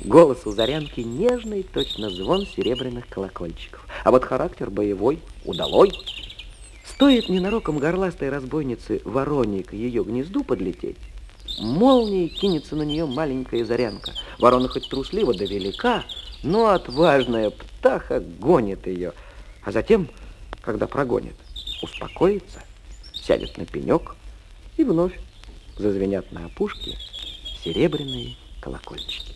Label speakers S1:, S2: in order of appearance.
S1: Голос у Зарянки нежный, точно звон серебряных колокольчиков. А вот характер боевой, удалой. Стоит ненароком горластой разбойнице Вороне к ее гнезду подлететь, молнией кинется на нее маленькая Зарянка. Ворона хоть труслива да велика, но отважная птаха гонит ее. А затем, когда прогонит, успокоится, сядет на пенек, и вновь зазвенят на опушке серебряные колокольчики.